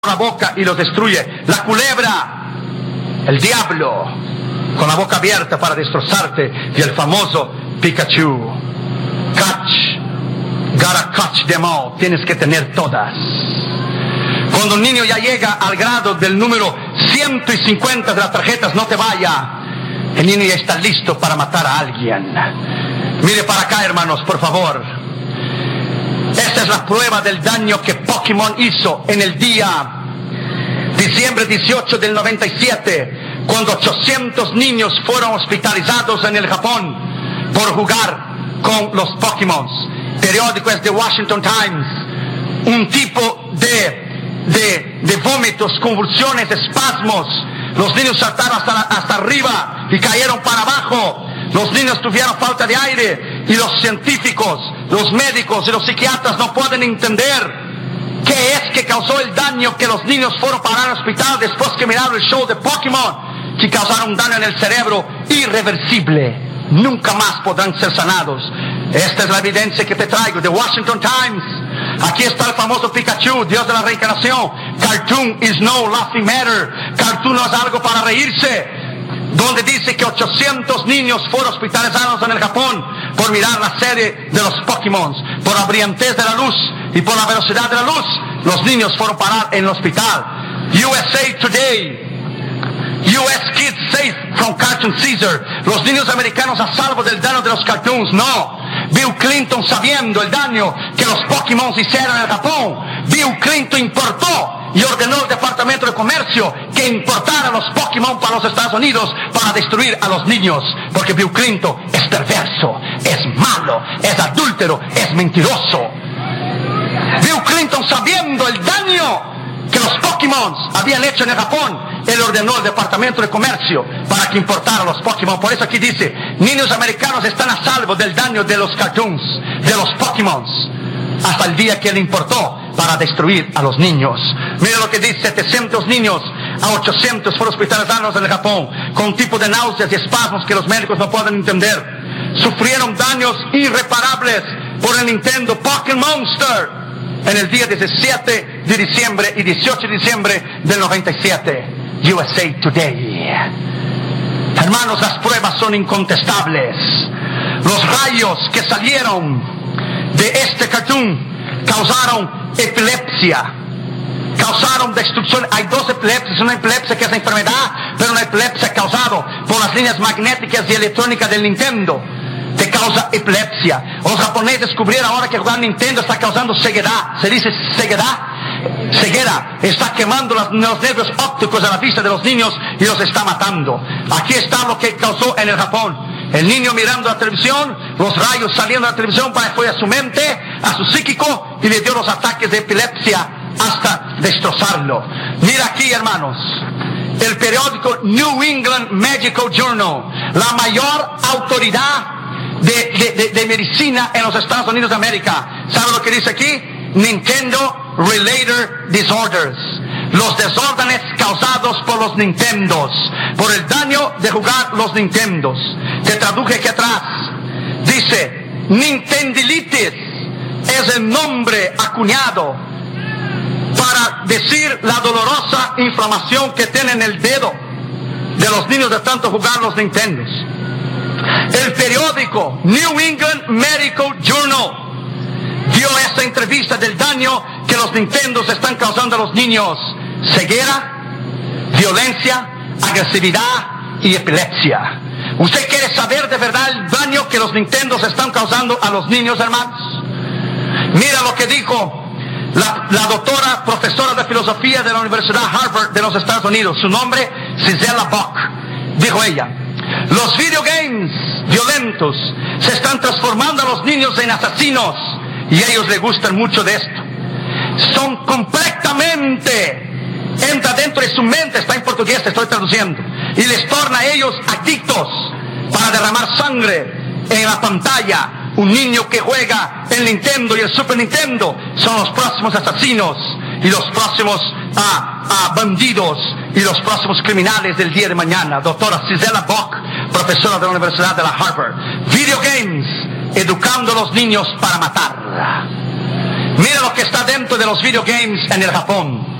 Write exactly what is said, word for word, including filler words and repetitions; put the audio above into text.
la boca y los destruye. La culebra, el diablo, con la boca abierta para destrozarte. Y el famoso Pikachu. Catch, gotta catch them all. Tienes que tener todas. Cuando un niño ya llega al grado del número ciento cincuenta de las tarjetas, no te vaya. El niño ya está listo para matar a alguien. Mire para acá, hermanos, por favor. Esta es la prueba del daño que Pokémon hizo en el día diciembre dieciocho del noventa y siete, cuando ochocientos niños fueron hospitalizados en el Japón por jugar con los Pokémon. Periódico es The Washington Times. Un tipo de, de, de vómitos, convulsiones, espasmos. Los niños saltaron hasta, hasta arriba y cayeron para abajo. Los niños tuvieron falta de aire y los científicos, los médicos y los psiquiatras no pueden entender qué es que causó el daño, que los niños fueron parar al hospital después que miraron el show de Pokémon, que causaron un daño en el cerebro irreversible. Nunca más podrán ser sanados. Esta es la evidencia que te traigo, The Washington Times. Aquí está el famoso Pikachu, Dios de la reencarnación. Cartoon is no laughing matter. Cartoon no es algo para reírse. Donde dice que ochocientos niños fueron hospitalizados en el Japón por mirar la serie de los Pokémon, por la brillantez de la luz y por la velocidad de la luz. Los niños fueron parar en el hospital. U S A Today. U S Kids safe from Cartoon Caesar. Los niños americanos a salvo del daño de los cartoons. No. Bill Clinton, sabiendo el daño que los Pokémon hicieron en el Japón, Bill Clinton importó y ordenó al Departamento de Comercio que importara los Pokémon para los Estados Unidos para destruir a los niños. Porque Bill Clinton es perverso, es malo, es adúltero, es mentiroso. Bill Clinton, sabiendo el daño que los Pokémon habían hecho en el Japón, él ordenó al Departamento de Comercio para que importara los Pokémon. Por eso aquí dice, niños americanos están a salvo del daño de los cartoons, de los Pokémon, hasta el día que él importó para destruir a los niños. Mira lo que dice, setecientos niños a ochocientos fueron hospitalizados en el Japón con un tipo de náuseas y espasmos que los médicos no pueden entender. Sufrieron daños irreparables por el Nintendo Pokémon Monster en el día diecisiete de diciembre y dieciocho de diciembre del noventa y siete. U S A Today. Hermanos, las pruebas son incontestables. Los rayos que salieron de este cartoon causaron epilepsia, causaron destrucción. Hay dos epilepsias, una epilepsia que es enfermedad, pero una epilepsia causada por las líneas magnéticas y electrónicas del Nintendo. Te causa epilepsia. Los japoneses descubrieron ahora que jugar Nintendo está causando ceguedad. ¿Se dice ceguedad? Ceguera. Está quemando los, los nervios ópticos de la vista de los niños y los está matando. Aquí está lo que causó en el Japón. El niño mirando la televisión, los rayos saliendo de la televisión para que fue a su mente, a su psíquico, y le dio los ataques de epilepsia hasta destrozarlo. Mira aquí, hermanos, el periódico New England Medical Journal, la mayor autoridad De, de, de, de medicina en los Estados Unidos de América. ¿Sabe lo que dice aquí? Nintendo Related Disorders. Los desórdenes causados por los Nintendos, por el daño de jugar los Nintendos. Te traduje aquí atrás. Dice, Nintendilitis es el nombre acuñado para decir la dolorosa inflamación que tienen el dedo de los niños de tanto jugar los Nintendos. El periódico New England Medical Journal dio esta entrevista del daño que los Nintendos están causando a los niños. Ceguera, violencia, agresividad y epilepsia. ¿Usted quiere saber de verdad el daño que los Nintendos están causando a los niños, hermanos? Mira lo que dijo la, la doctora profesora de filosofía de la Universidad Harvard de los Estados Unidos. Su nombre, Gisela Bock. Dijo ella, los videogames violentos se están transformando a los niños en asesinos y a ellos les gustan mucho de esto. Son completamente, entra dentro de su mente, está en portugués, te estoy traduciendo, y les torna a ellos adictos para derramar sangre en la pantalla. Un niño que juega el Nintendo y el Super Nintendo son los próximos asesinos y los próximos ah, ah, bandidos y los próximos criminales del día de mañana. Doctora Gisela Bock, profesora de la Universidad de la Harvard. Videogames, educando a los niños para matar. Mira lo que está dentro de los videogames en el Japón.